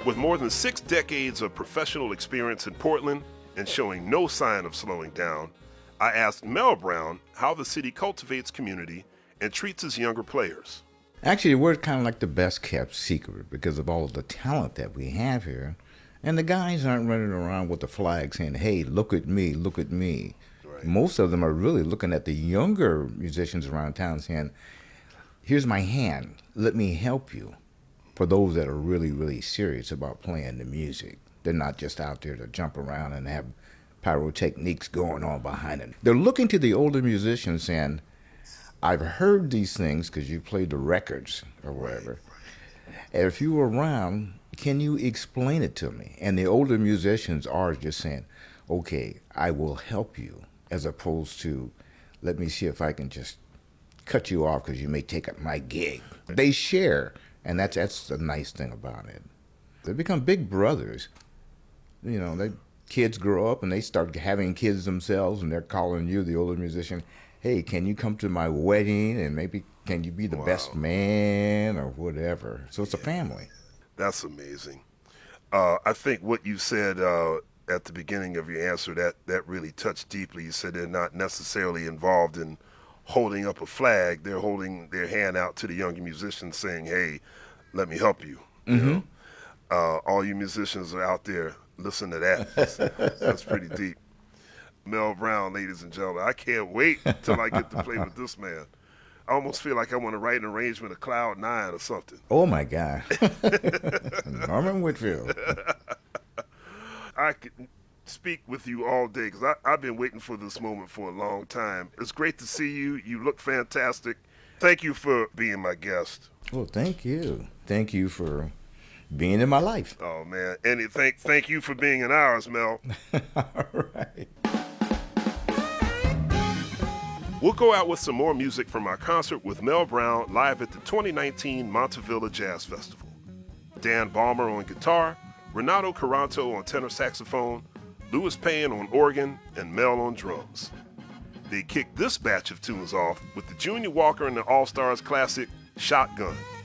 With more than 6 decades of professional experience in Portland and showing no sign of slowing down, I asked Mel Brown how the city cultivates community and treats its younger players. Actually, we're kind of like the best kept secret because of all of the talent that we have here. And the guys aren't running around with the flag saying, hey, look at me, look at me. Right. Most of them are really looking at the younger musicians around town saying, here's my hand, let me help you. For those that are really, really serious about playing the music. They're not just out there to jump around and have pyrotechnics going on behind it. They're looking to the older musicians saying, I've heard these things because you played the records or whatever. And if you were around, can you explain it to me? And the older musicians are just saying, okay, I will help you, as opposed to, let me see if I can just cut you off because you may take up my gig. They share. And that's the nice thing about it. They become big brothers. You know, they kids grow up and they start having kids themselves, and they're calling you, the older musician, hey, can you come to my wedding, and maybe can you be the best man or whatever. So it's a family. That's amazing. I think what you said at the beginning of your answer, that really touched deeply. You said they're not necessarily involved in holding up a flag. They're holding their hand out to the younger musicians saying, hey, let me help you. Mm-hmm. You know? All you musicians are out there, listen to that. That's pretty deep. Mel Brown, ladies and gentlemen. I can't wait till I get to play with this man. I almost feel like I want to write an arrangement of Cloud 9 or something. Oh, my God. Norman Whitfield. I could speak with you all day because I've been waiting for this moment for a long time. It's great to see you. You look fantastic. Thank you for being my guest. Well, thank you. Thank you for being in my life. Oh, man. And thank you for being in ours, Mel. All right. We'll go out with some more music from our concert with Mel Brown live at the 2019 Montevilla Jazz Festival. Dan Balmer on guitar, Renato Caranto on tenor saxophone, Louis Payne on organ, and Mel on drums. They kicked this batch of tunes off with the Junior Walker and the All-Stars classic, Shotgun.